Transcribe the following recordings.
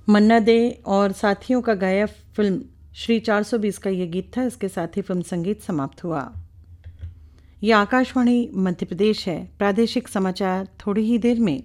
मन्ना दे और साथियों का गाया फिल्म श्री 420 का ये गीत था। इसके साथ ही फिल्म संगीत समाप्त हुआ। ये आकाशवाणी मध्य प्रदेश है। प्रादेशिक समाचार थोड़ी ही देर में।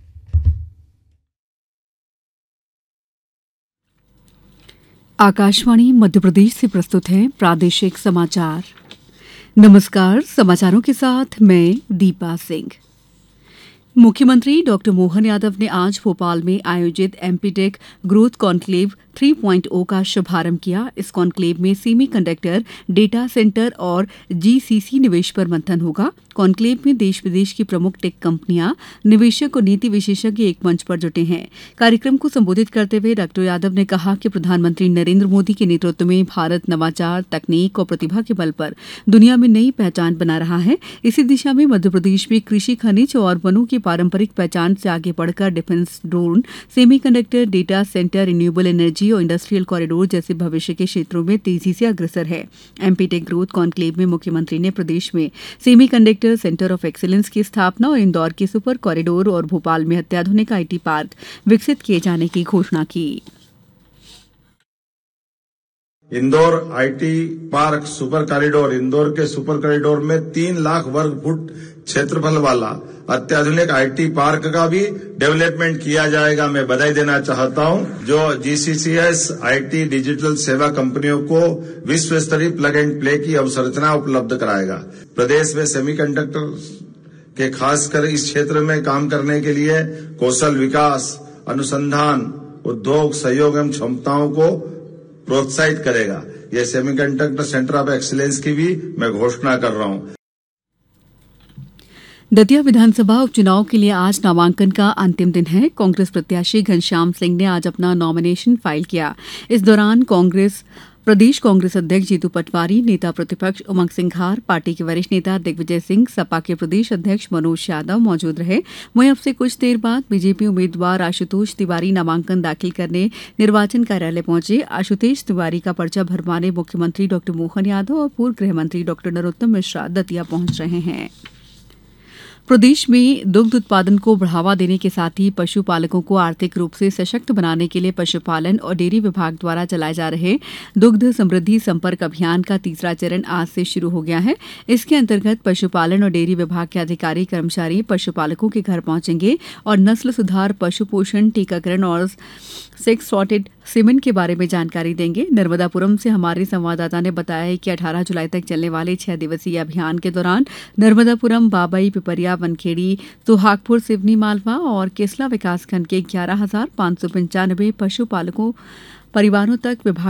आकाशवाणी मध्य प्रदेश से प्रस्तुत है प्रादेशिक समाचार। नमस्कार, समाचारों के साथ मैं दीपा सिंह। मुख्यमंत्री डॉक्टर मोहन यादव ने आज भोपाल में आयोजित एमपीटेक ग्रोथ कॉन्क्लेव 3.0 का शुभारंभ किया। इस कॉन्क्लेव में सेमीकंडक्टर, डेटा सेंटर और जीसीसी निवेश पर मंथन होगा। कॉन्क्लेव में देश विदेश की प्रमुख टेक कंपनियां, निवेशक और नीति विशेषज्ञ एक मंच पर जुटे हैं। कार्यक्रम को संबोधित करते हुए डॉक्टर यादव ने कहा कि प्रधानमंत्री नरेंद्र मोदी के नेतृत्व में भारत नवाचार, तकनीक और प्रतिभा के बल पर दुनिया में नई पहचान बना रहा है। इसी दिशा में मध्य प्रदेश में कृषि, खनिज और वनों की पारंपरिक पहचान से आगे बढ़कर defence, drone, semiconductor, data centre, renewable energy और इंडस्ट्रियल कॉरिडोर जैसे भविष्य के क्षेत्रों में तेजी से अग्रसर है। एमपीटेक ग्रोथ कॉन्क्लेव में मुख्यमंत्री ने प्रदेश में सेमीकंडक्टर सेंटर ऑफ एक्सीलेंस की स्थापना और इंदौर के सुपर कॉरिडोर और भोपाल में अत्याधुनिक आईटी पार्क विकसित किए जाने की घोषणा की। Indore IT park super corridor, Indore के सुपर कॉरिडोर में 3 लाख वर्ग फुट क्षेत्रफल वाला अत्याधुनिक आईटी पार्क का भी डेवलपमेंट किया जाएगा। मैं बधाई देना चाहता हूं जो जीसीसीएस आईटी डिजिटल सेवा कंपनियों को विश्व स्तरीय प्लग एंड प्ले की अवसंरचना उपलब्ध कराएगा। प्रदेश में सेमीकंडक्टर के खासकर इस क्षेत्र में काम करने के लिए कौशल विकास, अनुसंधान, उद्योग सहयोग एवं क्षमताओं को प्रोत्साहित करेगा। यह सेमीकंडक्टर सेंटर ऑफ एक्सीलेंस की भी मैं घोषणा कर रहा हूं। दतिया विधानसभा उपचुनाव के लिए आज नामांकन का अंतिम दिन है। कांग्रेस प्रत्याशी घनश्याम सिंह ने आज अपना नॉमिनेशन फाइल किया। इस दौरान प्रदेश कांग्रेस अध्यक्ष जीतू पटवारी, नेता प्रतिपक्ष उमंग सिंघार, पार्टी के वरिष्ठ नेता दिग्विजय सिंह, सपा के प्रदेश अध्यक्ष मनोज यादव मौजूद रहे। वहीं अब से कुछ देर बाद बीजेपी उम्मीदवार आशुतोष तिवारी नामांकन दाखिल करने निर्वाचन कार्यालय पहुंचे। आशुतोष तिवारी का पर्चा भरवाने मुख्यमंत्री डॉक्टर मोहन यादव और पूर्व गृह मंत्री डॉक्टर नरोत्तम मिश्रा दतिया पहुंच रहे हैं। प्रदेश में दुग्ध उत्पादन को बढ़ावा देने के साथ ही पशुपालकों को आर्थिक रूप से सशक्त बनाने के लिए पशुपालन और डेयरी विभाग द्वारा चलाए जा रहे दुग्ध समृद्धि संपर्क अभियान का तीसरा चरण आज से शुरू हो गया है। इसके अंतर्गत पशुपालन और डेयरी विभाग के अधिकारी कर्मचारी पशुपालकों के घर पहुंचेंगे और नस्ल सुधार, पशु पोषण, टीकाकरण और सेक्स सॉर्टेड सीमेंट के बारे में जानकारी देंगे। नर्मदापुरम से हमारे संवाददाता ने बताया है कि 18 जुलाई तक चलने वाले 6 दिवसीय अभियान के दौरान नर्मदापुरम, बाबई, पिपरिया, वनखेड़ी, सुहागपुर, सिवनी, मालवा और केसला विकासखंड के 11,595 पशुपालकों परिवारों तक विभाग